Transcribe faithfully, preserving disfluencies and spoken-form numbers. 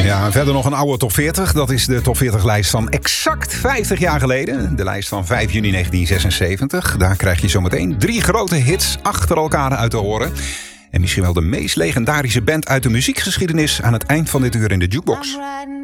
Ja, en verder nog een oude top veertig. Dat is de top veertig lijst van exact vijftig jaar geleden. De lijst van vijf juni negentien zesenzeventig. Daar krijg je zometeen drie grote hits achter elkaar uit te horen. En misschien wel de meest legendarische band uit de muziekgeschiedenis aan het eind van dit uur in de Jukebox.